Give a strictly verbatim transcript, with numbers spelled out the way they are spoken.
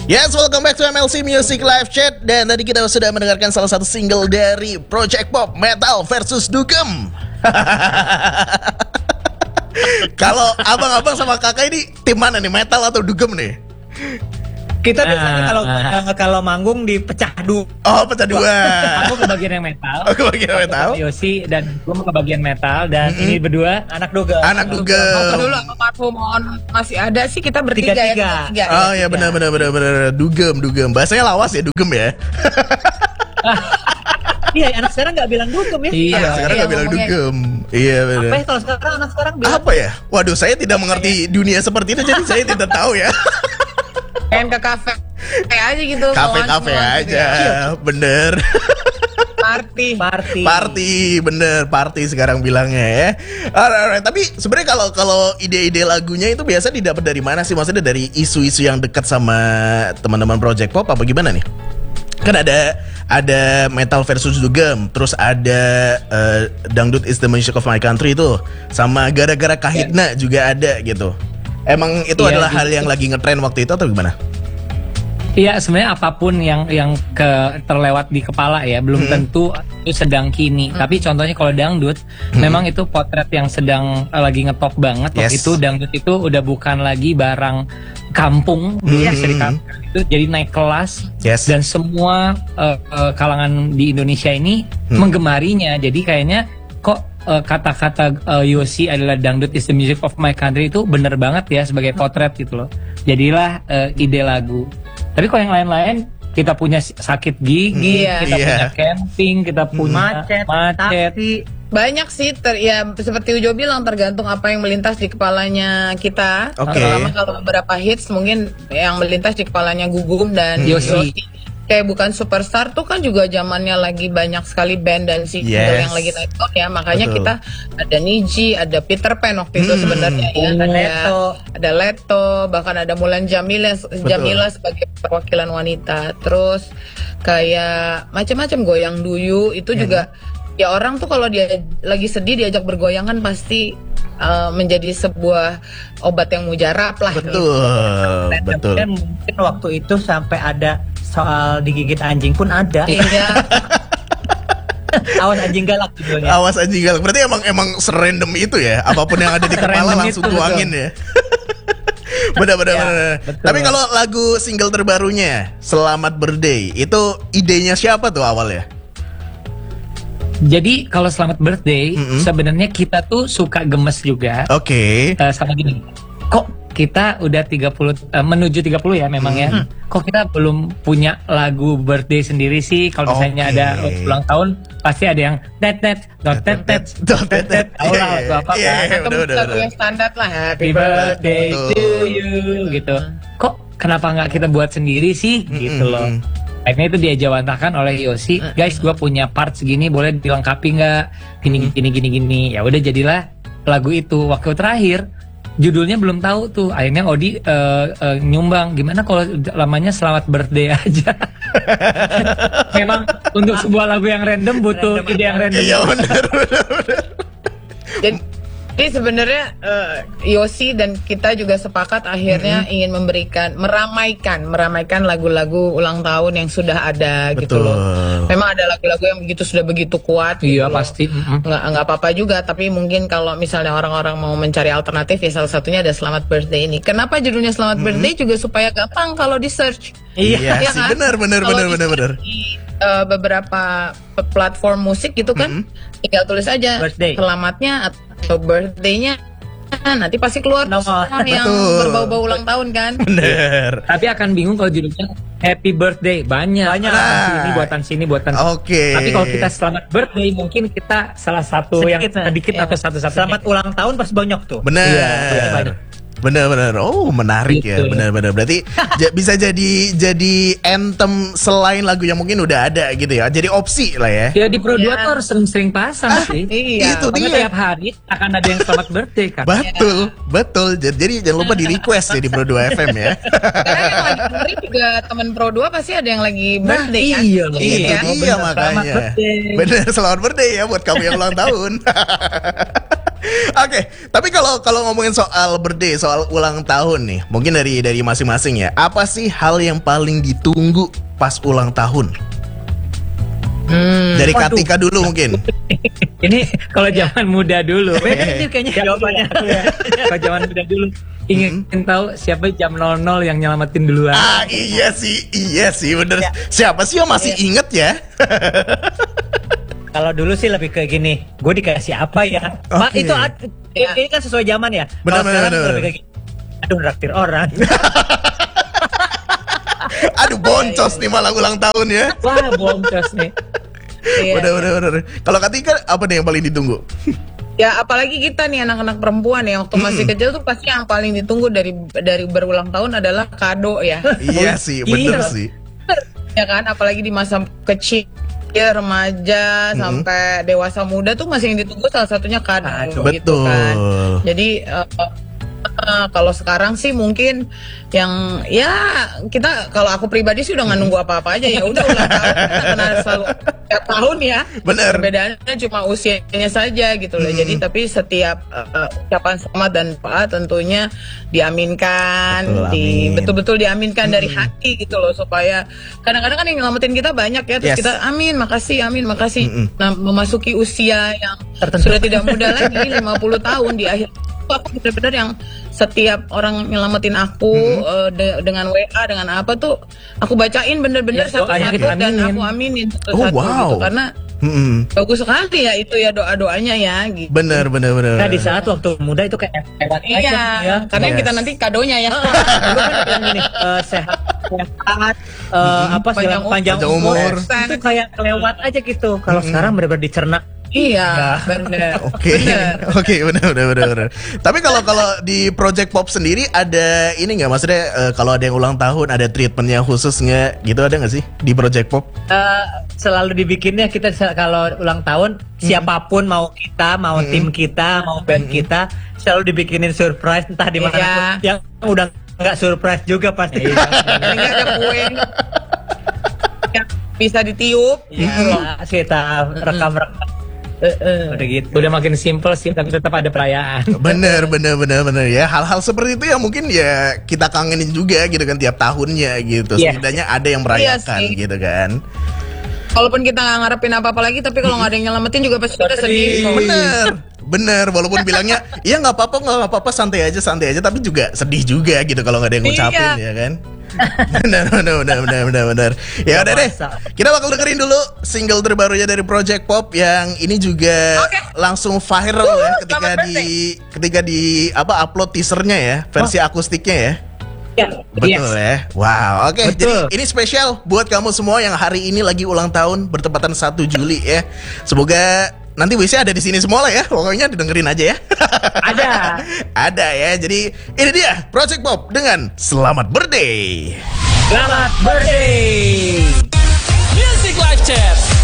Yes, welcome back to M L C Music Live Chat. Dan tadi kita sudah mendengarkan salah satu single dari Project Pop, Metal versus Dugem. Kalau abang-abang sama kakak ini tim mana nih, Metal atau Dugem nih? Kita biasanya kalau uh, kalau manggung dipecah dua. Oh, pecah dua. Aku ke bagian yang metal. Aku ke bagian yang metal. Yosi dan gue ke bagian metal dan mm-hmm. ini berdua anak Dugem. Anak Dugem. Waktu dulu almarhum On masih ada sih, kita bertiga ya. Tiga-tiga. Oh ya, benar benar benar benar. Dugem, Dugem. Bahasanya lawas ya, Dugem ya. Iya, anak sekarang nggak bilang Dugem ya. Iya, anak sekarang nggak bilang Dugem. Iya benar. Apa ya kalau sekarang anak sekarang bilang? Apa ya? Waduh, saya tidak mengerti dunia seperti itu, jadi saya tidak tahu ya. Pengen ke kafe aja gitu. Kafe-kafe aja, gitu. Bener. Party. Party. Party, bener. Party sekarang bilangnya ya. Alright, alright. Tapi sebenarnya kalau kalau ide-ide lagunya itu biasa didapat dari mana sih? Maksudnya dari isu-isu yang dekat sama teman-teman Project Pop apa gimana nih? Kan ada ada Metal versus Dugem, terus ada uh, Dangdut is the music of my country itu, sama Gara-gara Kahitna yeah. juga ada gitu. Emang itu yeah, adalah gitu. Hal yang lagi ngetren waktu itu atau gimana? Iya, sebenarnya apapun yang yang ke terlewat di kepala ya belum hmm. tentu itu sedang kini. Hmm. Tapi contohnya kalau dangdut, hmm. memang itu potret yang sedang uh, lagi ngetop banget. Yes. Waktu itu dangdut itu udah bukan lagi barang kampung, dulu hmm. bisa dikatakan itu jadi naik kelas. Yes. Dan semua uh, uh, kalangan di Indonesia ini hmm. menggemarinya. Jadi kayaknya kok uh, kata-kata uh, Yosi adalah dangdut is the music of my country itu bener banget ya sebagai potret gitu loh. Jadilah uh, ide lagu. Tapi kalau yang lain-lain, kita punya sakit gigi, yeah. kita yeah. punya camping, kita punya macet, macet. Banyak sih, ter, ya seperti Ujo bilang tergantung apa yang melintas di kepalanya kita. Okay. Terutama kalau beberapa hits mungkin yang melintas di kepalanya Gugum dan hmm. Yosi. Kayak Bukan Superstar tuh kan juga zamannya lagi banyak sekali band dan single yes. yang lagi naik daun ya. Makanya Betul. Kita ada Niji, ada Peter Pan waktu itu hmm. sebenarnya ya. Ada Leto, ada Leto, bahkan ada Mulan Jamila, Jamila sebagai perwakilan wanita. Terus kayak macam-macam Goyang Duyu itu hmm. juga ya, orang tuh kalau dia lagi sedih diajak bergoyang kan pasti uh, menjadi sebuah obat yang mujarab lah. Betul, dan betul. Dan mungkin waktu itu sampai ada soal digigit anjing pun ada. Iya. Awas anjing galak judulnya. Awas anjing galak. Berarti emang emang serandom itu ya. Apapun yang ada di kepala langsung itu, tuangin betul. Ya. Benar-benar. Ya, tapi kalau lagu single terbarunya Selamat Birthday itu idenya siapa tuh awalnya? Jadi kalau Selamat Birthday mm-hmm. sebenarnya kita tuh suka gemes juga. Oke. Okay. Uh, sama gini. Kok kita udah tiga puluh uh, menuju tiga puluh ya memang mm-hmm. ya. Kok kita belum punya lagu birthday sendiri sih? Kalau misalnya okay. ada ulang tahun pasti ada yang tet tet dot tet tet dot tet tet. Tahu lah lagu apa kan? Atau lagu yang standar lah, Happy Birthday to you gitu. Kok kenapa nggak kita buat sendiri sih? Mm-hmm. Gitu loh. Akhirnya itu diajawantahkan oleh Yosi, guys, gue punya part segini, boleh dilengkapi nggak? Gini, gini, gini, gini. Ya udah jadilah lagu itu. Waktu terakhir, judulnya belum tahu tuh. Akhirnya Odi uh, uh, nyumbang. Gimana kalau lamanya Selamat Birthday aja? Memang untuk sebuah lagu yang random butuh random ide yang random. Iya benar, benar, benar. Jadi Jadi sebenarnya uh, Yosi dan kita juga sepakat akhirnya mm-hmm. ingin memberikan, meramaikan, meramaikan lagu-lagu ulang tahun yang sudah ada. Betul. Gitu loh. Memang ada lagu-lagu yang begitu sudah begitu kuat. Iya gitu pasti. Mm-hmm. Nggak nggak apa-apa juga. Tapi mungkin kalau misalnya orang-orang mau mencari alternatif ya salah satunya ada Selamat Birthday ini. Kenapa judulnya Selamat mm-hmm. Birthday juga supaya gampang kalau di search. Iya, ya kan? benar benar benar benar benar. Di uh, beberapa platform musik gitu kan, mm-hmm. tinggal tulis aja birthday. Selamatnya atau birthday-nya, nah, nanti pasti keluar nomor yang berbau-bau ulang tahun kan. Bener. Tapi akan bingung kalau judulnya Happy Birthday banyak. Banyak. Nah. Buatan sini, buatan sini, buatan. Oke. Okay. Tapi kalau kita Selamat Birthday mungkin kita salah satu sedikit, yang sedikit ya. Atau satu-satu. Selamat ulang tahun pas banyak tuh. Bener. Iya, banyak. Bener-bener, oh menarik gitu. Ya, bener-bener. Berarti j- bisa jadi jadi anthem selain lagu yang mungkin udah ada gitu ya. Jadi opsi lah ya. Ya di Pro dua ya. tuh harus sering-sering pasang ah, sih. Iya. Itu dia. Tiap hari akan ada yang Selamat Birthday kan. Betul, ya. betul. Jadi jangan lupa di request ya di Pro dua F M ya. Sekarang yang lagi dengerin juga teman Pro dua pasti ada yang lagi birthday nah, kan. Iya, iya, iya, iya makanya. Bener, Selamat Birthday ya buat kamu yang ulang tahun. Oke, tapi kalau kalau ngomongin soal birthday, soal ulang tahun nih, mungkin dari dari masing-masing ya. Apa sih hal yang paling ditunggu pas ulang tahun? Hmm. Dari Waduh. Katika dulu mungkin. Ini kalau zaman muda dulu. Beda sih kayaknya jawabannya. Kalau zaman muda dulu. Ingin tahu siapa jam nol nol yang nyelamatin duluan. Ah iya sih, iya sih bener. Ya. Siapa sih yang masih inget ya? Kalau dulu sih lebih ke gini, gue dikasih apa ya? Pak Oke. itu ad- Ya. ini kan sesuai zaman ya. Benar, Kalau benar, sekarang benar. lebih ke gini. Aduh, raktir orang. Aduh boncos nih malah ulang tahun ya. Wah, boncos nih. Iya. Bener bener bener. Kalau Katika apa nih yang paling ditunggu? Ya apalagi kita nih anak-anak perempuan ya waktu masih kecil tuh pasti yang paling ditunggu dari dari berulang tahun adalah kado ya. Iya sih, bener Iya. sih. Ya kan apalagi di masa kecil remaja sampai dewasa muda tuh masih yang ditunggu salah satunya kado Kado. gitu Betul. kan. Jadi eh, eh, kalau sekarang sih mungkin yang ya kita kalau aku pribadi sih udah nggak nunggu apa-apa aja ya udah ulang tahun kita kenal selalu tiap tahun ya. Bener. Perbedaannya cuma usianya saja gitu loh. Jadi tapi setiap eh, ucapan selamat dan doa tentunya diaminkan, Betul, di amin. betul-betul diaminkan dari hati gitu loh supaya kadang-kadang kan yang nyelamatin kita banyak ya terus Yes. kita amin makasih amin makasih. Mm-mm. Nah memasuki usia yang Tertentu. sudah tidak muda lagi lima puluh tahun di akhir itu aku benar-benar yang setiap orang nyelamatin aku eh, de- dengan W A dengan apa tuh aku bacain bener-bener Ya, doanya satu-satu kita dan aminin. aku aminin Oh, satu-satu wow. gitu karena Mm-mm. bagus sekali ya itu ya doa-doanya ya gitu. Bener bener bener. Nah di saat waktu muda itu kayak lewat aja Iya, ya. karena yang Yes. kita nanti kadonya ya. Lu kan bilang gini, eh, sehat, sehat, eh, apa Panjang segala panjang, panjang umur. umur. Itu kayak lewat aja gitu. Kalau sekarang benar-benar dicerna. Iya, benar. Oke, oke, benar, benar, benar, benar. Tapi kalau kalau di Project Pop sendiri ada ini nggak, maksudnya eh, kalau ada yang ulang tahun ada treatmentnya khusus nggak, gitu ada nggak sih di Project Pop? Eh, selalu dibikinnya kita se- kalau ulang tahun siapapun mau kita mau tim kita mau band kita selalu dibikinin surprise entah di mana Iya. pun. Yang udah nggak surprise juga pasti. Ini nggak ada kue yang bisa ditiup. Iya, kita rekam-rekam udah gitu. Udah makin simple sih, tapi tetap ada perayaan. Bener, bener, bener, bener ya. Hal-hal seperti itu yang mungkin ya kita kangenin juga gitu kan tiap tahunnya gitu. Iya. Setidaknya ada yang merayakan Iya sih. gitu kan. Walaupun kita nggak ngarepin apa-apa lagi, tapi kalau nggak ada yang nyelamatin juga pasti udah sedih. Bener, bener. Walaupun bilangnya, iya nggak apa-apa, nggak apa-apa, santai aja, santai aja. Tapi juga sedih juga gitu kalau nggak ada yang ngucapin Iya. ya kan. bener, bener, bener, bener, bener, bener. Ya udah deh, masa. kita bakal dengerin dulu single terbarunya dari Project Pop yang ini juga Oke. langsung viral ya ketika selamat di ketika di apa upload teasernya ya, versi akustiknya ya. Ya, Betul ya. Wow, oke. Betul. Jadi ini spesial buat kamu semua yang hari ini lagi ulang tahun bertepatan satu Juli ya. Semoga nanti wisnya ada di sini semua lah ya. Pokoknya didengerin aja ya. Ada. Ada ya. Jadi ini dia Project Pop dengan Selamat Birthday. Selamat birthday. Music Live Chat.